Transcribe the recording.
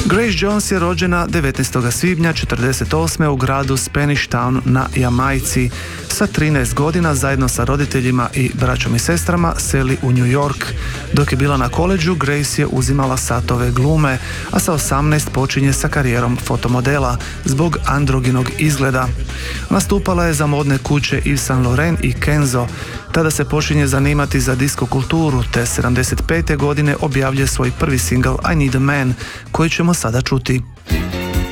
Grace Jones je rođena 19. svibnja 1948. u gradu Spanish Town na Jamajci. Sa 13 godina zajedno sa roditeljima i braćom i sestrama seli u New York. Dok je bila na koledžu, Grace je uzimala satove glume, a sa 18 počinje sa karijerom fotomodela zbog androginog izgleda. Nastupala je za modne kuće Yves Saint Laurent i Kenzo. Tada se počinje zanimati za disko kulturu, te 75. godine objavljuje svoj prvi singl I Need a Man, koji ćemo sada čuti.